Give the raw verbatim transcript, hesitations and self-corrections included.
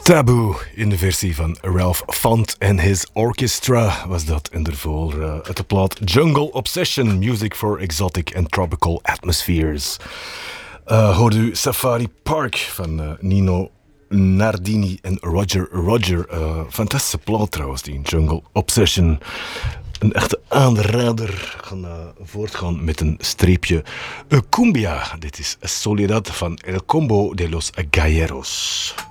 Taboo in de versie van Ralph Font en his Orchestra was dat. En daarvoor uh, uit de plaat Jungle Obsession, Music for Exotic and Tropical Atmospheres. Uh, hoorde u Safari Park van uh, Nino Nardini en Roger Roger. Uh, fantastische plaat trouwens, die Jungle Obsession. Een echte aanrader. We gaan uh, voortgaan met een streepje uh, cumbia. Dit is Soledad van El Combo de los Galleros.